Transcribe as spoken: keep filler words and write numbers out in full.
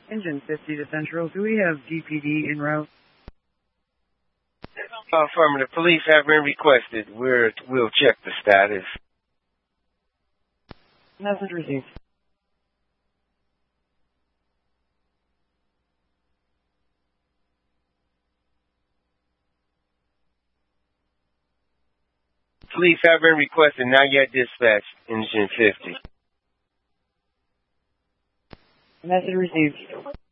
Engine fifty to Central. Do we have D P D en route? Affirmative. Police have been requested. We're, we'll check the status. Message received. Police have been requested, not yet dispatched. Engine fifty. Message received.